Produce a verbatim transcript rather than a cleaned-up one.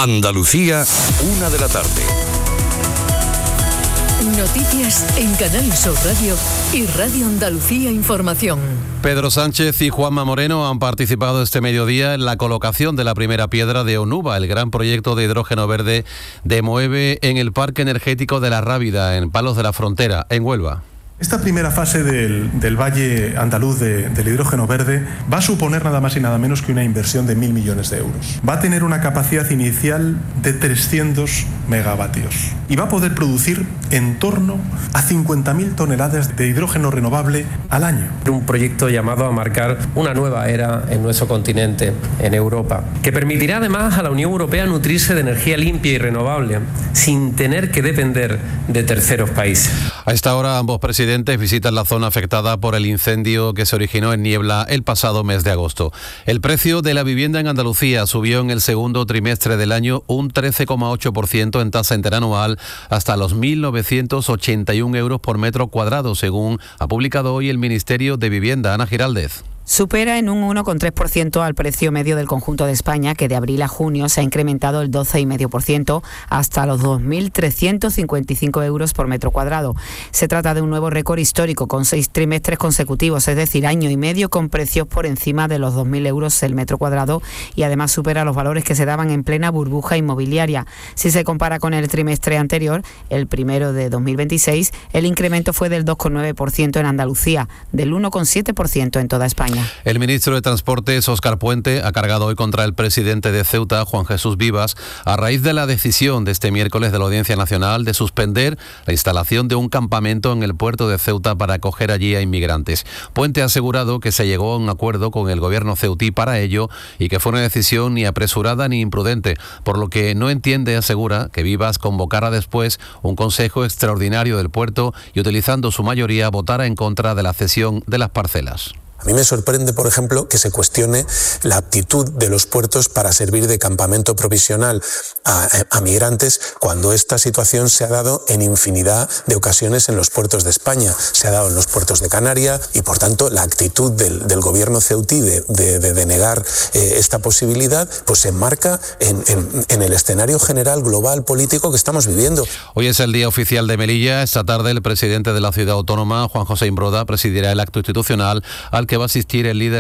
Andalucía, una de la tarde. Noticias en Canal Sur Radio y Radio Andalucía Información. Pedro Sánchez y Juanma Moreno han participado este mediodía en la colocación de la primera piedra de Onuba, el gran proyecto de hidrógeno verde de Moeve en el Parque Energético de La Rábida, en Palos de la Frontera, en Huelva. Esta primera fase del, del Valle Andaluz de, del hidrógeno verde va a suponer nada más y nada menos que una inversión de mil millones de euros. Va a tener una capacidad inicial de trescientos megavatios y va a poder producir en torno a cincuenta mil toneladas de hidrógeno renovable al año. Un proyecto llamado a marcar una nueva era en nuestro continente, en Europa, que permitirá además a la Unión Europea nutrirse de energía limpia y renovable sin tener que depender de terceros países. A esta hora ambos presidentes visitan la zona afectada por el incendio que se originó en Niebla el pasado mes de agosto. El precio de la vivienda en Andalucía subió en el segundo trimestre del año un trece coma ocho por ciento en tasa interanual hasta los mil novecientos ochenta y un euros por metro cuadrado, según ha publicado hoy el Ministerio de Vivienda. Ana Giraldez. Supera en un uno coma tres por ciento al precio medio del conjunto de España, que de abril a junio se ha incrementado el doce coma cinco por ciento hasta los dos mil trescientos cincuenta y cinco euros por metro cuadrado. Se trata de un nuevo récord histórico con seis trimestres consecutivos, es decir, año y medio con precios por encima de los dos mil euros el metro cuadrado, y además supera los valores que se daban en plena burbuja inmobiliaria. Si se compara con el trimestre anterior, el primero de dos mil veintiséis, el incremento fue del dos coma nueve por ciento en Andalucía, del uno coma siete por ciento en toda España. El ministro de Transportes, Óscar Puente, ha cargado hoy contra el presidente de Ceuta, Juan Jesús Vivas, a raíz de la decisión de este miércoles de la Audiencia Nacional de suspender la instalación de un campamento en el puerto de Ceuta para acoger allí a inmigrantes. Puente ha asegurado que se llegó a un acuerdo con el gobierno ceutí para ello y que fue una decisión ni apresurada ni imprudente, por lo que no entiende, asegura, que Vivas convocara después un consejo extraordinario del puerto y, utilizando su mayoría, votara en contra de la cesión de las parcelas. A mí me sorprende, por ejemplo, que se cuestione la aptitud de los puertos para servir de campamento provisional a, a migrantes cuando esta situación se ha dado en infinidad de ocasiones en los puertos de España. Se ha dado en los puertos de Canarias y, por tanto, la actitud del, del gobierno ceutí de, de, de denegar eh, esta posibilidad pues se enmarca en, en, en el escenario general global político que estamos viviendo. Hoy es el día oficial de Melilla. Esta tarde el presidente de la ciudad autónoma, Juan José Imbroda, presidirá el acto institucional al que va a asistir el líder